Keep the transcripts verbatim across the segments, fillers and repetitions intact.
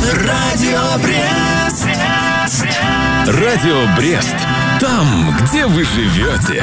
Радио Брест. Радио Брест. Там, где вы живете.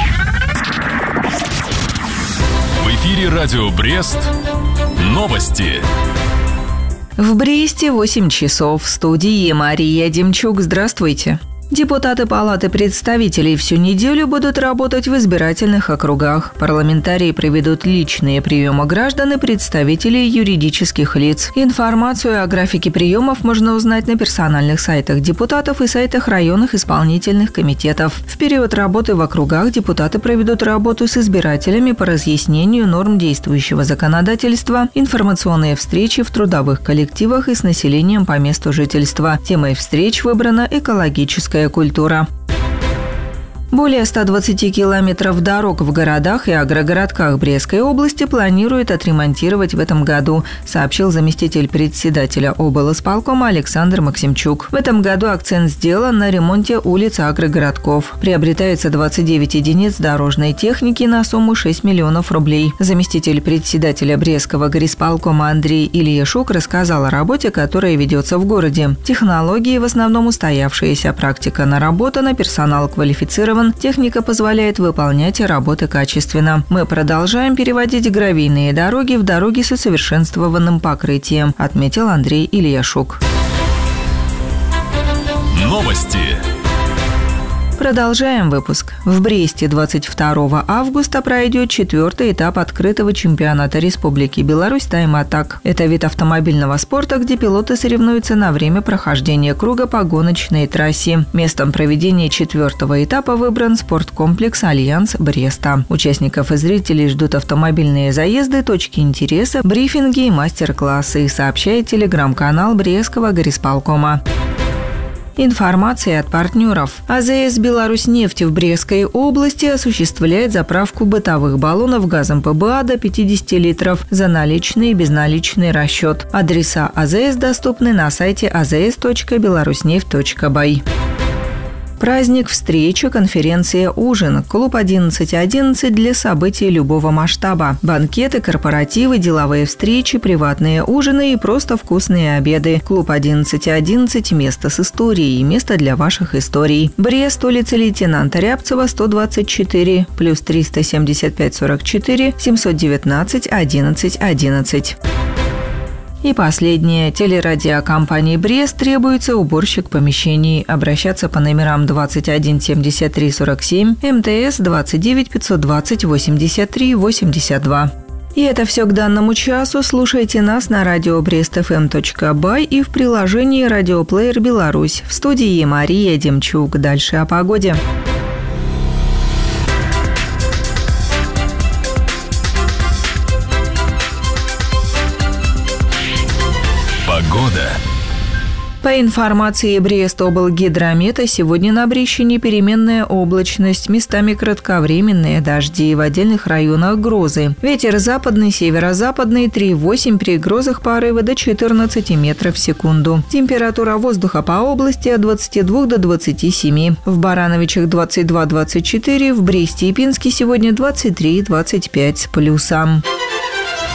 В эфире Радио Брест. Новости. В Бресте восемь часов. В студии Мария Демчук. Здравствуйте. Депутаты Палаты представителей всю неделю будут работать в избирательных округах. Парламентарии проведут личные приемы граждан и представителей юридических лиц. Информацию о графике приемов можно узнать на персональных сайтах депутатов и сайтах районных исполнительных комитетов. В период работы в округах депутаты проведут работу с избирателями по разъяснению норм действующего законодательства, информационные встречи в трудовых коллективах и с населением по месту жительства. Темой встреч выбрана экологическая культура. Более ста двадцати километров дорог в городах и агрогородках Брестской области планируют отремонтировать в этом году, сообщил заместитель председателя облисполкома Александр Максимчук. В этом году акцент сделан на ремонте улиц агрогородков. Приобретается двадцать девять единиц дорожной техники на сумму шесть миллионов рублей. Заместитель председателя Брестского горисполкома Андрей Ильяшук рассказал о работе, которая ведется в городе. Технологии в основном устоявшаяся, практика наработана, персонал квалифицирован. Техника позволяет выполнять работы качественно. Мы продолжаем переводить гравийные дороги в дороги с усовершенствованным покрытием, отметил Андрей Ильяшук. Новости. Продолжаем выпуск. В Бресте двадцать второго августа пройдет четвертый этап открытого чемпионата Республики Беларусь «Тайм-Атак». Это вид автомобильного спорта, где пилоты соревнуются на время прохождения круга по гоночной трассе. Местом проведения четвертого этапа выбран спорткомплекс «Альянс» Бреста. Участников и зрителей ждут автомобильные заезды, точки интереса, брифинги и мастер-классы, сообщает телеграм-канал Брестского горисполкома. Информация от партнеров. АЗС «Беларуснефть» в Брестской области осуществляет заправку бытовых баллонов газом ПБА до пятидесяти литров за наличный и безналичный расчет. Адреса АЗС доступны на сайте а зэ эс точка беларуснефть точка бай. Праздник, встреча, конференция, ужин. Клуб одиннадцать одиннадцать для событий любого масштаба. Банкеты, корпоративы, деловые встречи, приватные ужины и просто вкусные обеды. Клуб одиннадцать одиннадцать – место с историей, место для ваших историй. Брест, улица лейтенанта Рябцева, сто двадцать четыре, плюс триста семьдесят пять сорок четыре семьсот девятнадцать одиннадцать одиннадцать. И последнее. Телерадиокомпании «Брест» требуется уборщик помещений. Обращаться по номерам двадцать один семьдесят три сорок семь, эм тэ эс двадцать девять пятьсот двадцать восемьдесят три восемьдесят два. И это все к данному часу. Слушайте нас на радио брест эф эм точка бай и в приложении «Радиоплеер Беларусь». В студии Мария Демчук. Дальше о погоде. Погода. По информации Брестоблгидромета, сегодня на Брещине переменная облачность, местами кратковременные дожди, в отдельных районах грозы. Ветер западный, северо-западный, три восемь, при грозах порывы до четырнадцати метров в секунду. Температура воздуха по области от двадцати двух до двадцати семи. В Барановичах двадцать два двадцать четыре, в Бресте и Пинске сегодня двадцать три двадцать пять с плюсом.